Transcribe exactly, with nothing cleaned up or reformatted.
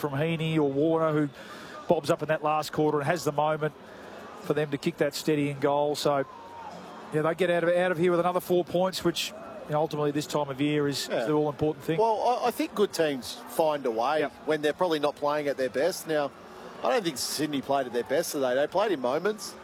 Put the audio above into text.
from Heaney or Warner, who bobs up in that last quarter and has the moment for them to kick that steadying goal. So, yeah, they get out of out of here with another four points, which you know, ultimately this time of year is, yeah. is the all-important thing. Well, I, I think good teams find a way yep. when they're probably not playing at their best. Now, I don't think Sydney played at their best today. They played in moments.